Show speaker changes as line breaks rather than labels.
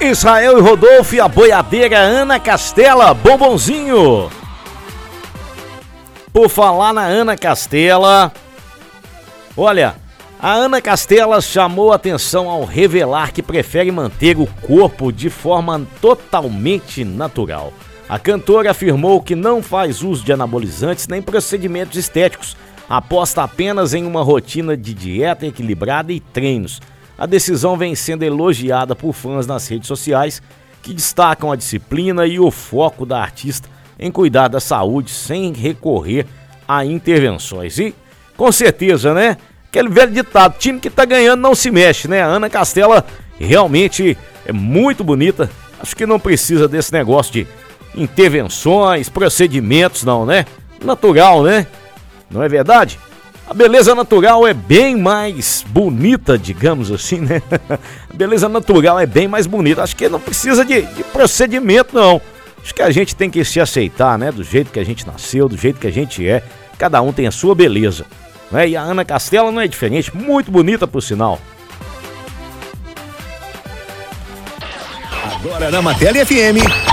Israel e Rodolfo e a boiadeira Ana Castela, bombonzinho. Por falar na Ana Castela, olha, a Ana Castela chamou atenção ao revelar que prefere manter o corpo de forma totalmente natural. A cantora afirmou que não faz uso de anabolizantes nem procedimentos estéticos, aposta apenas em uma rotina de dieta equilibrada e treinos. A decisão vem sendo elogiada por fãs nas redes sociais, que destacam a disciplina e o foco da artista em cuidar da saúde sem recorrer a intervenções. E, com certeza, né? Aquele velho ditado, time que tá ganhando não se mexe, né? A Ana Castela realmente é muito bonita. Acho que não precisa desse negócio de intervenções, procedimentos, não, né? Natural, né? Não é verdade? A beleza natural é bem mais bonita, digamos assim, né? A beleza natural é bem mais bonita. Acho que não precisa de procedimento, não. Acho que a gente tem que se aceitar, né? Do jeito que a gente nasceu, do jeito que a gente é. Cada um tem a sua beleza, né? E a Ana Castela não é diferente. Muito bonita, por sinal.
Agora na Martelli FM.